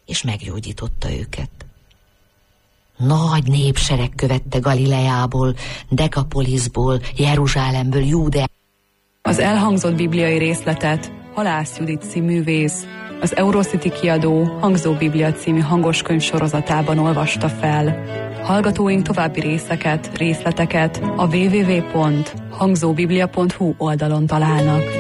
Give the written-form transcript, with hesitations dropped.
és meggyógyította őket. Nagy népsereg követte Galileából, Dekapoliszból, Jeruzsálemből, Júdeából. Az elhangzott bibliai részletet Halász Judit színművész az Eurocity kiadó Hangzó Biblia című hangoskönyv sorozatában olvasta fel. Hallgatóink további részleteket a www.hangzóbiblia.hu oldalon találnak.